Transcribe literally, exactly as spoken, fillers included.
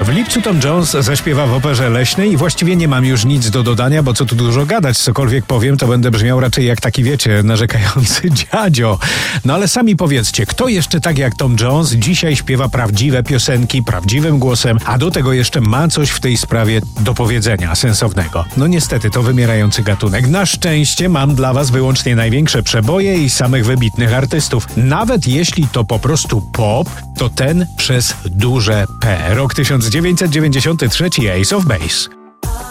W lipcu Tom Jones zaśpiewa w Operze Leśnej i właściwie nie mam już nic do dodania, bo co tu dużo gadać, cokolwiek powiem, to będę brzmiał raczej jak taki, wiecie, narzekający dziadzio. No ale sami powiedzcie, kto jeszcze tak jak Tom Jones dzisiaj śpiewa prawdziwe piosenki, prawdziwym głosem, a do tego jeszcze ma coś w tej sprawie do powiedzenia, sensownego. No niestety, to wymierający gatunek. Na szczęście mam dla was wyłącznie największe przeboje i samych wybitnych artystów. Nawet jeśli to po prostu pop, to ten przez duże P. Rok tysiąc dziewięćset dziewięćdziesiąty trzeci, Ace of Base.